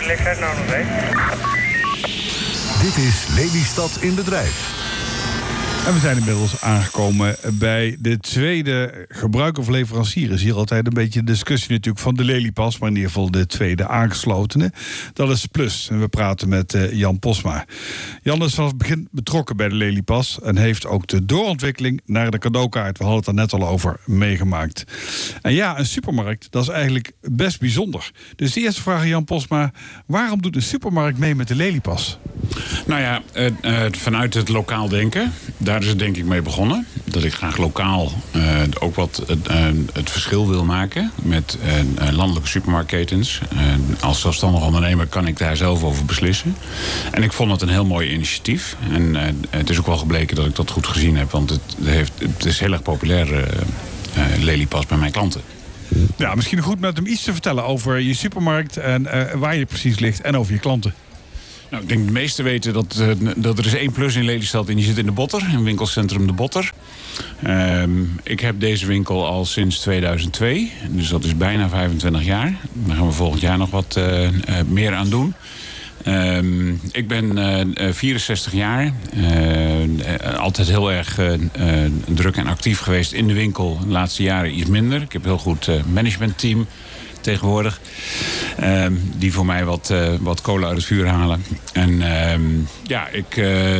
Lekker nou nog eens. Dit is Lelystad in bedrijf. En we zijn inmiddels aangekomen bij de tweede gebruiker of leverancier. Is hier altijd een beetje de discussie natuurlijk van de Lelypas, maar in ieder geval de tweede aangeslotene. Dat is Plus. En we praten met Jan Posma. Jan is vanaf het begin betrokken bij de Lelypas en heeft ook de doorontwikkeling naar de cadeaukaart, we hadden het er net al over, meegemaakt. En ja, een supermarkt, dat is eigenlijk best bijzonder. Dus de eerste vraag aan Jan Posma: waarom doet een supermarkt mee met de Lelypas? Nou ja, vanuit het lokaal denken. Daar is het denk ik mee begonnen. Dat ik graag lokaal ook wat het verschil wil maken met landelijke supermarktketens. Als zelfstandig ondernemer kan ik daar zelf over beslissen. En ik vond het een heel mooi initiatief. En het is ook wel gebleken dat ik dat goed gezien heb. Want het is heel erg populair, Lelypas, bij mijn klanten. Ja, misschien goed met hem iets te vertellen over je supermarkt en waar je precies ligt en over je klanten. Nou, ik denk dat de meesten weten dat er is 1 Plus in Lelystad en die zit in de Botter, in winkelcentrum de Botter. Ik heb deze winkel al sinds 2002, dus dat is bijna 25 jaar. Daar gaan we volgend jaar nog wat meer aan doen. Ik ben 64 jaar, altijd heel erg druk en actief geweest in de winkel. De laatste jaren iets minder. Ik heb een heel goed managementteam tegenwoordig. Die voor mij wat kolen uit het vuur halen. En ik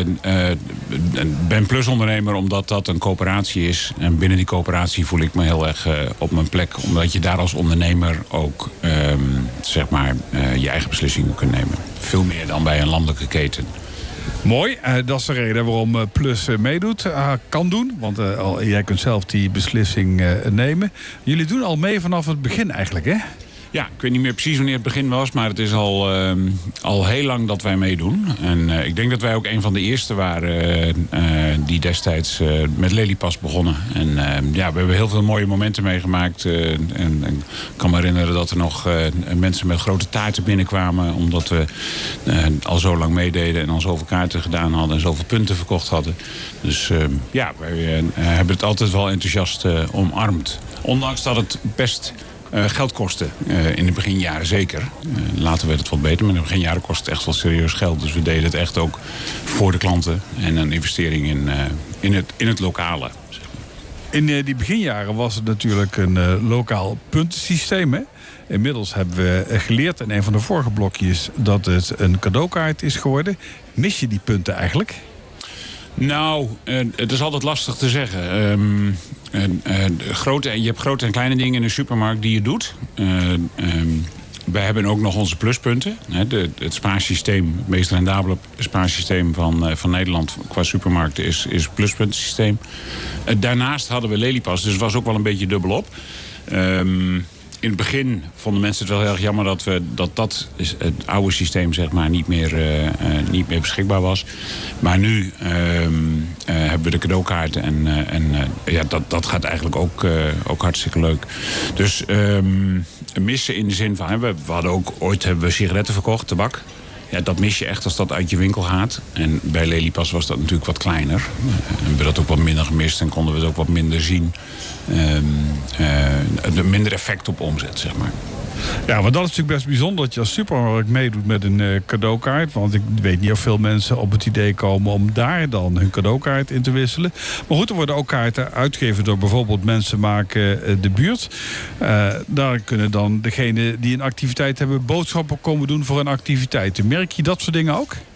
ben plusondernemer omdat dat een coöperatie is. En binnen die coöperatie voel ik me heel erg op mijn plek. Omdat je daar als ondernemer ook je eigen beslissingen kunt nemen. Veel meer dan bij een landelijke keten. Mooi, dat is de reden waarom Plus meedoet, kan doen. Want jij kunt zelf die beslissing nemen. Jullie doen al mee vanaf het begin eigenlijk, hè? Ja, ik weet niet meer precies wanneer het begin was, maar het is al heel lang dat wij meedoen. En ik denk dat wij ook een van de eerste waren die destijds met Lelypas begonnen. En we hebben heel veel mooie momenten meegemaakt. En ik kan me herinneren dat er nog mensen met grote taarten binnenkwamen, omdat we al zo lang meededen en al zoveel kaarten gedaan hadden en zoveel punten verkocht hadden. Dus wij hebben het altijd wel enthousiast omarmd. Ondanks dat het best geld kostte in de beginjaren zeker. Later werd het wat beter, maar in de beginjaren kostte het echt wel serieus geld. Dus we deden het echt ook voor de klanten en een investering in het lokale. Zeg maar. In die beginjaren was het natuurlijk een lokaal puntensysteem, hè? Inmiddels hebben we geleerd in een van de vorige blokjes dat het een cadeaukaart is geworden. Mis je die punten eigenlijk? Nou, het is altijd lastig te zeggen. Je hebt grote en kleine dingen in een supermarkt die je doet. Wij hebben ook nog onze pluspunten. Het spaarsysteem, het meest rendabele spaarsysteem van Nederland qua supermarkten is het pluspuntensysteem. Daarnaast hadden we Lelypas, dus het was ook wel een beetje dubbelop. In het begin vonden mensen het wel heel erg jammer dat het oude systeem zeg maar niet meer beschikbaar was. Maar nu hebben we de cadeaukaarten en dat gaat eigenlijk ook hartstikke leuk. Dus missen in de zin van, ooit hebben we sigaretten verkocht, tabak. Ja, dat mis je echt als dat uit je winkel gaat. En bij Lelypas was dat natuurlijk wat kleiner. Hebben we dat ook wat minder gemist en konden we het ook wat minder zien. Minder effect op omzet, zeg maar. Ja, maar dat is natuurlijk best bijzonder dat je als supermarkt meedoet met een cadeaukaart. Want ik weet niet of veel mensen op het idee komen om daar dan hun cadeaukaart in te wisselen. Maar goed, er worden ook kaarten uitgegeven door bijvoorbeeld Mensen Maken de Buurt. Daar kunnen dan degenen die een activiteit hebben boodschappen komen doen voor een activiteit. Merk je dat soort dingen ook?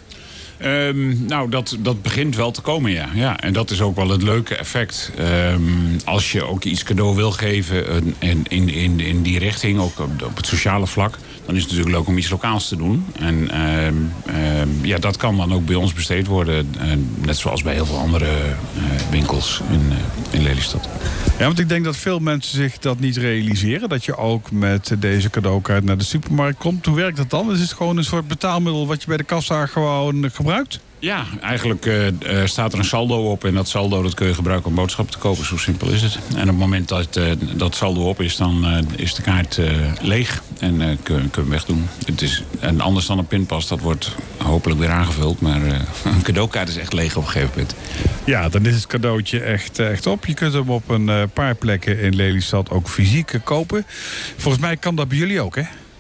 Dat begint wel te komen, ja. En dat is ook wel het leuke effect. Als je ook iets cadeau wil geven in die richting, ook op het sociale vlak, dan is het natuurlijk leuk om iets lokaals te doen. En dat kan dan ook bij ons besteed worden. Net zoals bij heel veel andere winkels in Lelystad. Ja, want ik denk dat veel mensen zich dat niet realiseren. Dat je ook met deze cadeaukaart naar de supermarkt komt. Hoe werkt dat dan? Is het gewoon een soort betaalmiddel wat je bij de kassa gewoon gebruikt? Ja, eigenlijk staat er een saldo op. En dat saldo dat kun je gebruiken om boodschappen te kopen. Zo simpel is het. En op het moment dat saldo op is, dan is de kaart leeg. En kun je hem wegdoen. En anders dan een pinpas, dat wordt hopelijk weer aangevuld. Maar een cadeaukaart is echt leeg op een gegeven moment. Ja, dan is het cadeautje echt op. Je kunt hem op een paar plekken in Lelystad ook fysiek kopen. Volgens mij kan dat bij jullie ook, hè?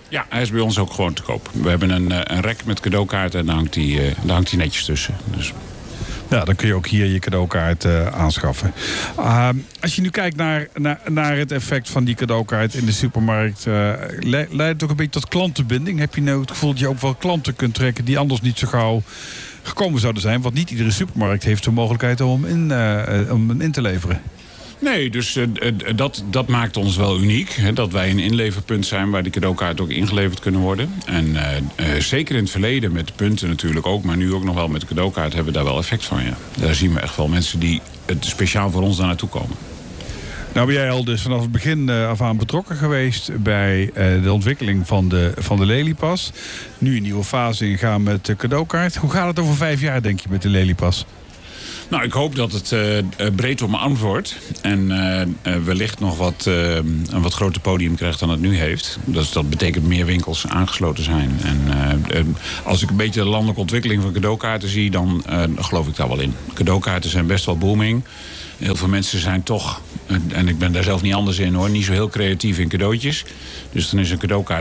Ja, hij is bij ons ook gewoon te koop. We hebben een rek met cadeaukaarten en daar hangt die netjes tussen. Dus. Ja, dan kun je ook hier je cadeaukaart aanschaffen. Als je nu kijkt naar het effect van die cadeaukaart in de supermarkt, leidt het ook een beetje tot klantenbinding? Heb je nou het gevoel dat je ook wel klanten kunt trekken die anders niet zo gauw gekomen zouden zijn? Want niet iedere supermarkt heeft de mogelijkheid om hem in te leveren. Nee, dus dat maakt ons wel uniek. Hè, dat wij een inleverpunt zijn waar die cadeaukaarten ook ingeleverd kunnen worden. En zeker in het verleden met de punten natuurlijk ook, maar nu ook nog wel met de cadeaukaart hebben we daar wel effect van. Ja. Daar zien we echt wel mensen die speciaal voor ons daar naartoe komen. Nou ben jij al dus vanaf het begin af aan betrokken geweest bij de ontwikkeling van de Lelypas. Nu een nieuwe fase ingaan met de cadeaukaart. Hoe gaat het over 5 jaar, denk je, met de Lelypas? Nou, ik hoop dat het breed omarmd wordt. En wellicht nog een wat groter podium krijgt dan het nu heeft. Dus dat betekent meer winkels aangesloten zijn. En als ik een beetje de landelijke ontwikkeling van cadeaukaarten zie, dan geloof ik daar wel in. Cadeaukaarten zijn best wel booming. Heel veel mensen zijn toch, en ik ben daar zelf niet anders in hoor, niet zo heel creatief in cadeautjes. Dus dan is een cadeaukaart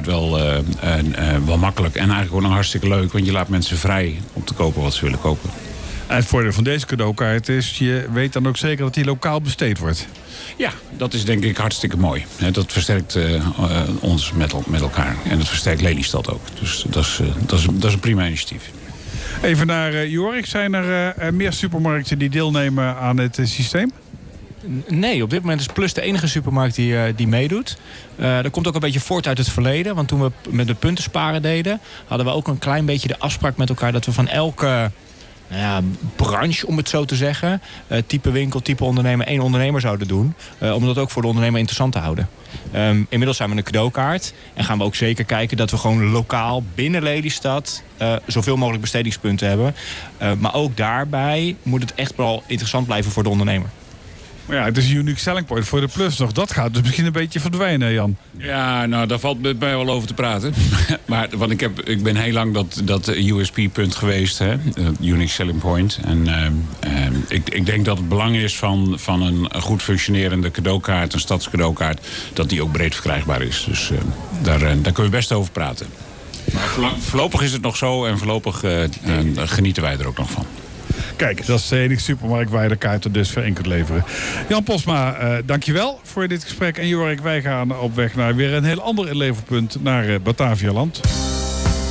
wel makkelijk. En eigenlijk ook nog hartstikke leuk, want je laat mensen vrij om te kopen wat ze willen kopen. En het voordeel van deze cadeaukaart is, je weet dan ook zeker dat die lokaal besteed wordt. Ja, dat is denk ik hartstikke mooi. Dat versterkt ons met elkaar. En dat versterkt Lelystad ook. Dus dat is een prima initiatief. Even naar Jorik. Zijn er meer supermarkten die deelnemen aan het systeem? Nee, op dit moment is Plus de enige supermarkt die meedoet. Dat komt ook een beetje voort uit het verleden. Want toen we met de punten sparen deden, hadden we ook een klein beetje de afspraak met elkaar dat we van elke branche, om het zo te zeggen, type winkel, type ondernemer, 1 ondernemer zouden doen. Om dat ook voor de ondernemer interessant te houden. Inmiddels zijn we een cadeaukaart. En gaan we ook zeker kijken dat we gewoon lokaal binnen Lelystad zoveel mogelijk bestedingspunten hebben. Maar ook daarbij moet het echt wel interessant blijven voor de ondernemer. Maar ja, het is een unique selling point voor de Plus nog. Dat gaat dus misschien een beetje verdwijnen, Jan. Ja, nou, daar valt met mij wel over te praten. Want ik ben heel lang dat USP-punt geweest, hè? Unique selling point. En ik denk dat het belang is van een goed functionerende cadeaukaart, een stadscadeaukaart, dat die ook breed verkrijgbaar is. Dus daar kunnen we best over praten. Maar voorlopig is het nog zo en voorlopig genieten wij er ook nog van. Kijk, dat is de enige supermarkt waar je de kaarten dus voor in kunt leveren. Jan Posma, dankjewel voor dit gesprek. En Jorik, wij gaan op weg naar weer een heel ander inleverpunt naar Batavialand.